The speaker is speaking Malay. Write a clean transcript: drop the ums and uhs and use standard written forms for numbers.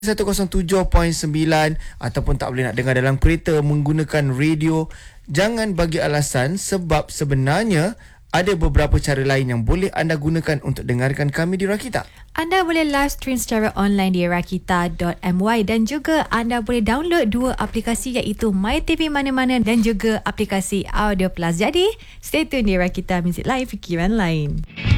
107.9 ataupun tak boleh nak dengar dalam kereta menggunakan radio, jangan bagi alasan, sebab sebenarnya ada beberapa cara lain yang boleh anda gunakan untuk dengarkan kami di Rakita. Anda boleh live stream secara online di rakita.my dan juga anda boleh download dua aplikasi iaitu MyTV Mana-Mana dan juga aplikasi Audio Plus. Jadi, stay tune di Rakita Music Live, fikiran lain.